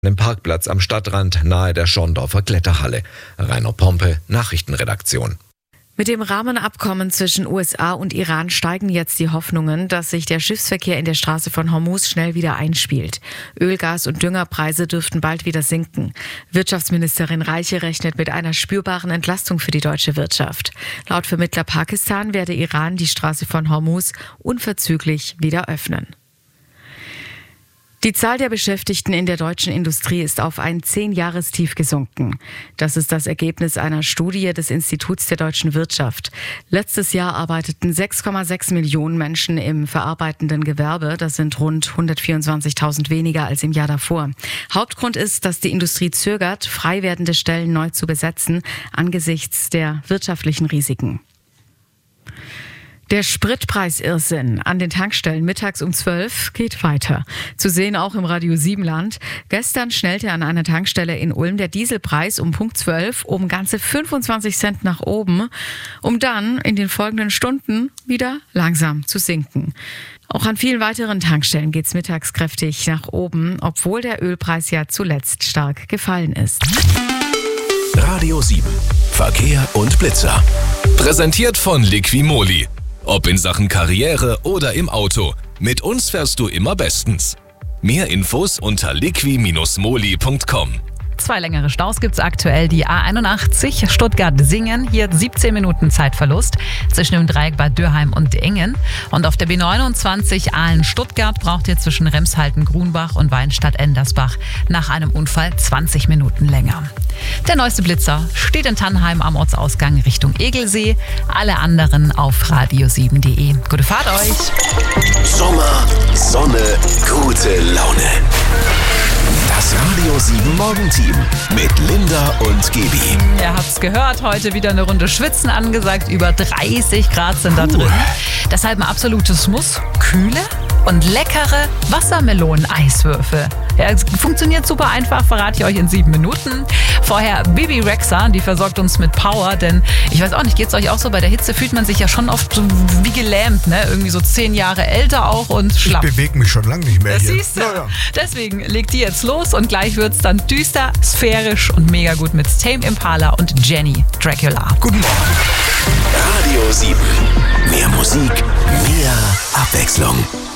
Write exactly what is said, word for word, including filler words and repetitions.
Im Parkplatz am Stadtrand nahe der Schorndorfer Kletterhalle. Rainer Pompe, Nachrichtenredaktion. Mit dem Rahmenabkommen zwischen U S A und Iran steigen jetzt die Hoffnungen, dass sich der Schiffsverkehr in der Straße von Hormuz schnell wieder einspielt. Öl-, Gas- und Düngerpreise dürften bald wieder sinken. Wirtschaftsministerin Reiche rechnet mit einer spürbaren Entlastung für die deutsche Wirtschaft. Laut Vermittler Pakistan werde Iran die Straße von Hormuz unverzüglich wieder öffnen. Die Zahl der Beschäftigten in der deutschen Industrie ist auf ein Zehn-Jahrestief gesunken. Das ist das Ergebnis einer Studie des Instituts der deutschen Wirtschaft. Letztes Jahr arbeiteten sechs Komma sechs Millionen Menschen im verarbeitenden Gewerbe. Das sind rund hundertvierundzwanzigtausend weniger als im Jahr davor. Hauptgrund ist, dass die Industrie zögert, frei werdende Stellen neu zu besetzen, angesichts der wirtschaftlichen Risiken. Der Spritpreisirrsinn an den Tankstellen mittags um zwölf geht weiter. Zu sehen auch im Radio sieben Land. Gestern schnellte an einer Tankstelle in Ulm der Dieselpreis um Punkt zwölf um ganze fünfundzwanzig Cent nach oben, um dann in den folgenden Stunden wieder langsam zu sinken. Auch an vielen weiteren Tankstellen geht's mittags kräftig nach oben, obwohl der Ölpreis ja zuletzt stark gefallen ist. Radio sieben. Verkehr und Blitzer. Präsentiert von Liquimoli. Ob in Sachen Karriere oder im Auto, mit uns fährst du immer bestens. Mehr Infos unter liqui Bindestrich moli Punkt com. Zwei längere Staus gibt's aktuell. Die A einundachtzig Stuttgart-Singen, hier siebzehn Minuten Zeitverlust zwischen dem Dreieck Bad Dürheim und Engen. Und auf der B neunundzwanzig Aalen-Stuttgart braucht ihr zwischen Remshalden-Grunbach und Weinstadt-Endersbach nach einem Unfall zwanzig Minuten länger. Der neueste Blitzer steht in Tannheim am Ortsausgang Richtung Egelsee. Alle anderen auf radio sieben punkt de. Gute Fahrt euch! Sommer, Sonne, gute Laune. Das Radio sieben Morgenteam mit Linda und Gaby. Ihr habt's gehört, heute wieder eine Runde Schwitzen angesagt. Über dreißig Grad sind da drin. Deshalb ein absolutes Muss. Kühle und leckere Wassermelonen-Eiswürfel. Ja, es funktioniert super einfach, verrate ich euch in sieben Minuten. Vorher Bibi Rexha, die versorgt uns mit Power, denn ich weiß auch nicht, geht's euch auch so? Bei der Hitze fühlt man sich ja schon oft so wie gelähmt, ne? Irgendwie so zehn Jahre älter auch und schlapp. Ich bewege mich schon lange nicht mehr das hier. Siehst du. Ja, ja. Deswegen legt die jetzt los und gleich wird's dann düster, sphärisch und mega gut mit Tame Impala und Jenny Dracula. Guten Morgen. Radio sieben. Mehr Musik, mehr Abwechslung.